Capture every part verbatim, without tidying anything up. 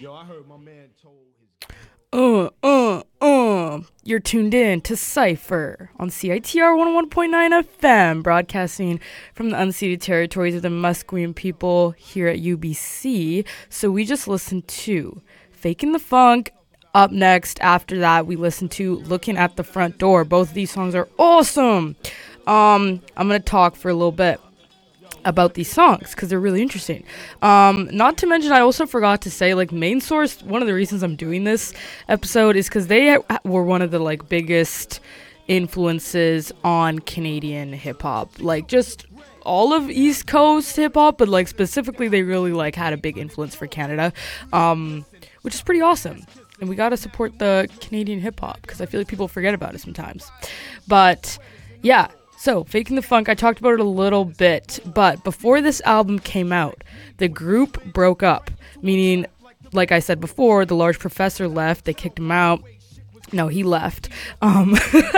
Uh, uh, uh. You're tuned in to Cypher on C I T R one oh one point nine F M, broadcasting from the unceded territories of the Musqueam people here at U B C. So we just listened to Faking the Funk. Up next, after that, we listened to Looking at the Front Door. Both of these songs are awesome. Um, I'm going to talk for a little bit about these songs because they're really interesting. Um, not to mention, I also forgot to say, like, Main Source, one of the reasons I'm doing this episode is because they ha- were one of the, like, biggest influences on Canadian hip-hop. Like, just all of East Coast hip-hop, but, like, specifically, they really, like, had a big influence for Canada, um, which is pretty awesome. And we gotta support the Canadian hip-hop because I feel like people forget about it sometimes. But, yeah. So, Faking the Funk, I talked about it a little bit, but before this album came out, the group broke up, meaning, like I said before, the Large Professor left, they kicked him out. No, he left um,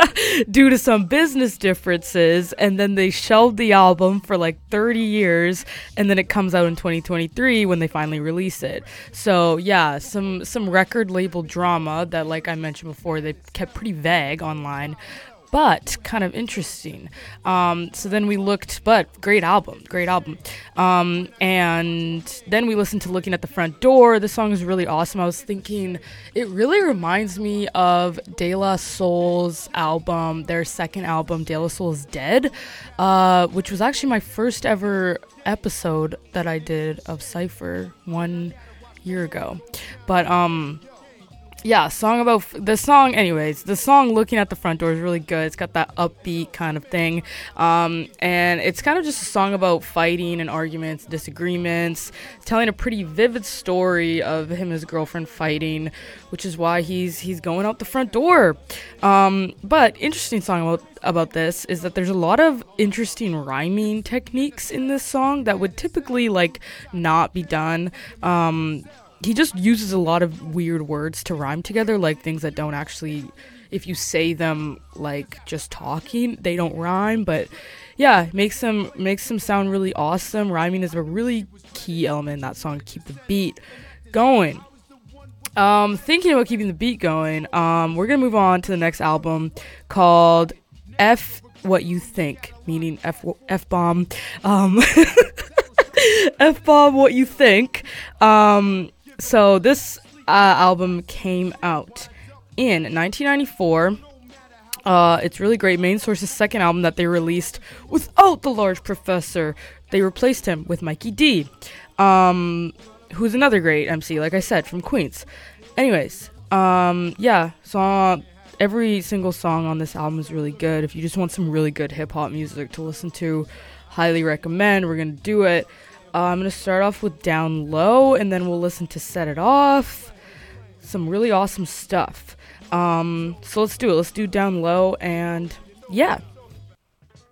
due to some business differences, and then they shelved the album for like thirty years, and then it comes out in twenty twenty-three when they finally release it. So yeah, some some record label drama that, like I mentioned before, they kept pretty vague online, but kind of interesting. Um, so then we looked, but great album, great album. Um, and then we listened to Looking at the Front Door. The song is really awesome. I was thinking, it really reminds me of De La Soul's album, their second album, De La Soul is Dead, uh, which was actually my first ever episode that I did of Cypher one year ago. But, um... yeah, song about f- the song. Anyways, the song "Looking at the Front Door" is really good. It's got that upbeat kind of thing, um, and it's kind of just a song about fighting and arguments, disagreements. It's telling a pretty vivid story of him and his girlfriend fighting, which is why he's he's going out the front door. Um, but interesting song about about this is that there's a lot of interesting rhyming techniques in this song that would typically like not be done. Um, He just uses a lot of weird words to rhyme together, like things that don't actually, if you say them like just talking, they don't rhyme. But yeah, makes them makes them sound really awesome. Rhyming is a really key element in that song to keep the beat going. Um, thinking about keeping the beat going, um, we're gonna move on to the next album called F What You Think, meaning F F bomb, um, F bomb What You Think. Um. So this uh, album came out in nineteen ninety-four. Uh, it's really great. Main Source's second album that they released without the Large Professor. They replaced him with Mikey D, um, who's another great M C, like I said, from Queens. Anyways, um, yeah, so uh, every single song on this album is really good. If you just want some really good hip-hop music to listen to, highly recommend. We're going to do it. Uh, I'm going to start off with Down Low, and then we'll listen to Set It Off. Some really awesome stuff. Um, so let's do it. Let's do Down Low, and yeah.